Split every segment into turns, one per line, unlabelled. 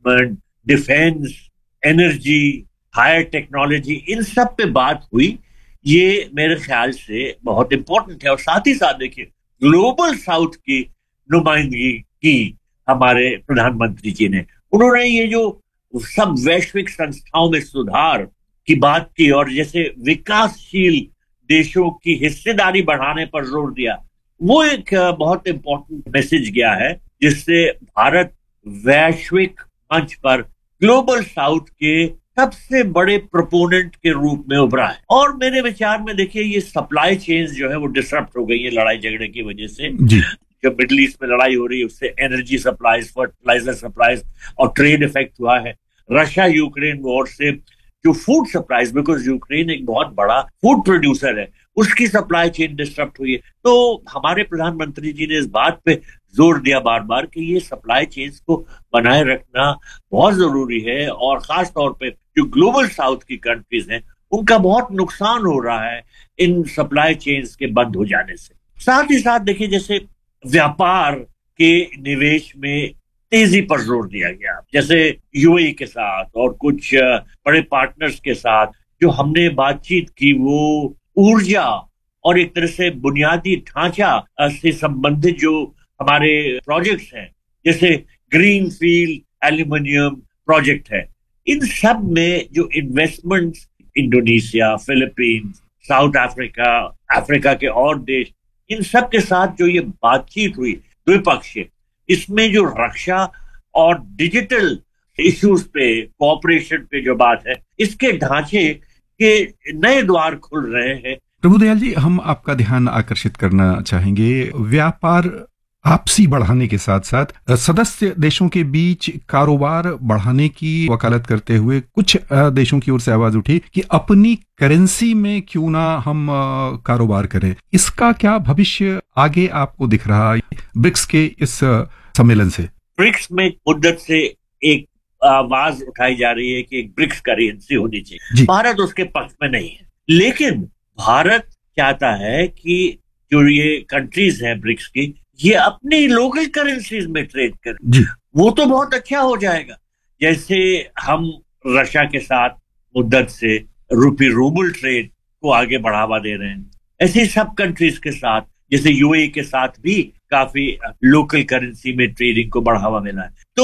Investment, defence, energy, higher technology, इन सब पे बात हुई। ये मेरे ख्याल से बहुत इंपॉर्टेंट है। और साथ ही साथ देखिए, ग्लोबल साउथ की नुमाइंदगी की हमारे प्रधानमंत्री जी ने। उन्होंने ये जो सब वैश्विक संस्थाओं में सुधार की बात की और जैसे विकासशील देशों की हिस्सेदारी बढ़ाने पर जोर दिया, वो एक बहुत इंपॉर्टेंट मैसेज गया है, जिससे भारत वैश्विक मंच पर ग्लोबल साउथ के सबसे बड़े प्रोपोनेंट के रूप में उभरा है। और मेरे विचार में देखिए, ये सप्लाई चेन्स जो है वो डिसरप्ट हो गई है लड़ाई झगड़े की वजह से। जो मिडिल ईस्ट में लड़ाई हो रही है, उससे एनर्जी सप्लाईज, फर्टिलाइजर सप्लाईज और ट्रेड इफेक्ट हुआ है। रशिया यूक्रेन वॉर से जो फूड सप्लाईज, बिकॉज यूक्रेन एक बहुत बड़ा फूड प्रोड्यूसर है, उसकी सप्लाई चेन डिस्टर्ब हुई है। तो हमारे प्रधानमंत्री जी ने इस बात पे जोर दिया बार बार कि ये सप्लाई चेन्स को बनाए रखना बहुत जरूरी है, और खास तौर पे जो ग्लोबल साउथ की कंट्रीज हैं उनका बहुत नुकसान हो रहा है इन सप्लाई चेन्स के बंद हो जाने से। साथ ही साथ देखिए, जैसे व्यापार के निवेश में तेजी पर जोर दिया गया, जैसे यूएई के साथ और कुछ बड़े पार्टनर्स के साथ जो हमने बातचीत की, वो ऊर्जा और एक तरह से बुनियादी ढांचा से संबंधित जो हमारे प्रोजेक्ट्स हैं, जैसे ग्रीन फील्ड एल्यूमिनियम प्रोजेक्ट है, इन सब में जो investments Indonesia, Philippines, south Africa, Africa के और देश, इन सब के साथ जो ये बातचीत हुई द्विपक्षीय, इसमें जो रक्षा और डिजिटल इश्यूज पे कोऑपरेशन पे जो बात है, इसके ढांचे के नए द्वार खुल रहे हैं।
प्रभुदयाल जी, हम आपका ध्यान आकर्षित करना चाहेंगे, व्यापार आपसी बढ़ाने के साथ साथ सदस्य देशों के बीच कारोबार बढ़ाने की वकालत करते हुए कुछ देशों की ओर से आवाज उठी कि अपनी करेंसी में क्यों ना हम कारोबार करें। इसका क्या भविष्य आगे आपको दिख रहा है ब्रिक्स के इस सम्मेलन से?
ब्रिक्स में मुद्दत से एक आवाज उठाई जा रही है कि एक ब्रिक्स करेंसी होनी चाहिए। भारत उसके पक्ष में नहीं है, लेकिन भारत चाहता है कि जो ये कंट्रीज हैं ब्रिक्स की, ये अपनी लोकल करेंसीज में ट्रेड करें। वो तो बहुत अच्छा हो जाएगा। जैसे हम रशिया के साथ मुद्दत से रूपी रूबल ट्रेड को आगे बढ़ावा दे रहे हैं, ऐसे सब कंट्रीज के साथ, जैसे यूएई के साथ भी काफी लोकल करेंसी में ट्रेडिंग को बढ़ावा मिला है। तो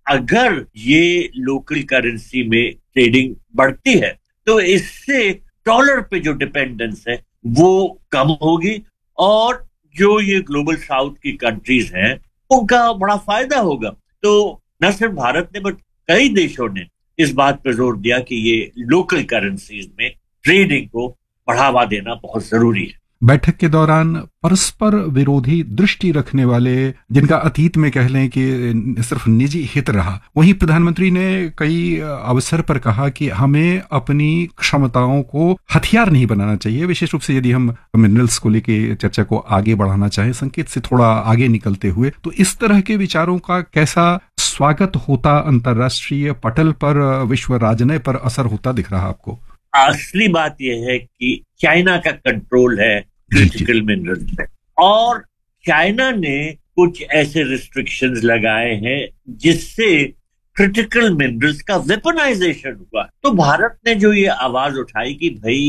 अगर ये लोकल करेंसी में ट्रेडिंग बढ़ती है तो इससे डॉलर पे जो डिपेंडेंस है वो कम होगी, और जो ये ग्लोबल साउथ की कंट्रीज हैं उनका बड़ा फायदा होगा। तो न सिर्फ भारत ने, बट कई देशों ने इस बात पर जोर दिया कि ये लोकल करेंसीज में ट्रेडिंग को बढ़ावा देना बहुत जरूरी है।
बैठक के दौरान परस्पर विरोधी दृष्टि रखने वाले, जिनका अतीत में कह लें कि सिर्फ निजी हित रहा, वहीं प्रधानमंत्री ने कई अवसर पर कहा कि हमें अपनी क्षमताओं को हथियार नहीं बनाना चाहिए, विशेष रूप से यदि हम मिनरल्स को लेके चर्चा को आगे बढ़ाना चाहें, संकेत से थोड़ा आगे निकलते हुए। तो इस तरह के विचारों का कैसा स्वागत होता अंतर्राष्ट्रीय पटल पर, विश्व राजनय पर असर होता दिख रहा आपको?
असली बात यह है कि चाइना का कंट्रोल है क्रिटिकल मिनरल्स पे, और चाइना ने कुछ ऐसे रिस्ट्रिक्शंस लगाए हैं जिससे क्रिटिकल मिनरल्स का वेपनाइजेशन हुआ। तो भारत ने जो ये आवाज उठाई कि भाई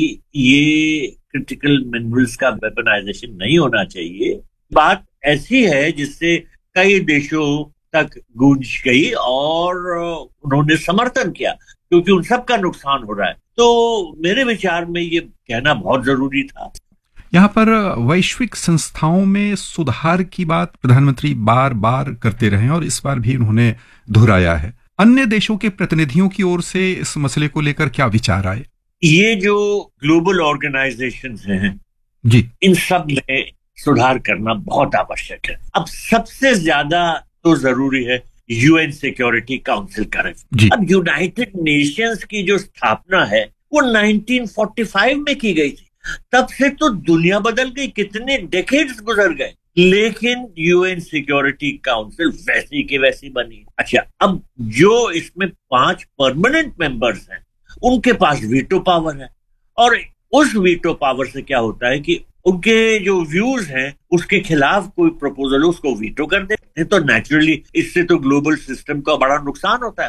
ये क्रिटिकल मिनरल्स का वेपनाइजेशन नहीं होना चाहिए, बात ऐसी है जिससे कई देशों तक गूंज गई और उन्होंने समर्थन किया, क्योंकि उन सब का नुकसान हो रहा है। तो मेरे विचार में ये कहना बहुत जरूरी था।
यहाँ पर वैश्विक संस्थाओं में सुधार की बात प्रधानमंत्री बार बार करते रहे और इस बार भी उन्होंने दोहराया है। अन्य देशों के प्रतिनिधियों की ओर से इस मसले को लेकर क्या विचार आए?
ये जो ग्लोबल ऑर्गेनाइजेशंस हैं
जी,
इन सब में सुधार करना बहुत आवश्यक है। अब सबसे ज्यादा तो जरूरी है यूएन सिक्योरिटी काउंसिल का रेफॉर्म। अब यूनाइटेड नेशंस की जो स्थापना है वो 1945 में की गई थी। तब से तो दुनिया बदल गई, कितने डेकेड्स गुजर गए, लेकिन यूएन सिक्योरिटी काउंसिल वैसी की वैसी बनी। अच्छा, अब जो इसमें 5 परमानेंट मेंबर्स हैं उनके पास वीटो पावर है, और उस वीटो पावर से क्या होता है कि उनके जो व्यूज हैं उसके खिलाफ कोई प्रपोजल उसको वीटो कर देते हैं। तो नेचुरली इससे तो ग्लोबल सिस्टम का बड़ा नुकसान होता है।